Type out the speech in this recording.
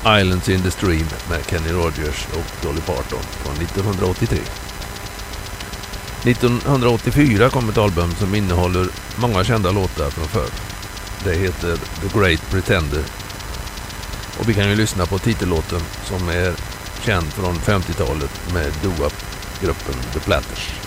Islands in the Stream med Kenny Rogers och Dolly Parton från 1983. 1984 kom ett album som innehåller många kända låtar från förr. Det heter The Great Pretender. Och vi kan ju lyssna på titellåten som är känd från 50-talet med doo-wop-gruppen The Platters.